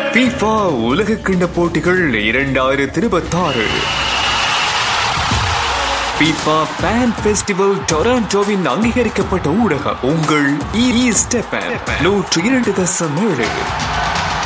FIFA உலகக்கிண்ண போட்டிகள் 2026. FIFA Fan Festival டொராண்டோவின் அங்கீகரிக்கப்பட்ட ஊடகம் உங்கள் E-Step 102.7.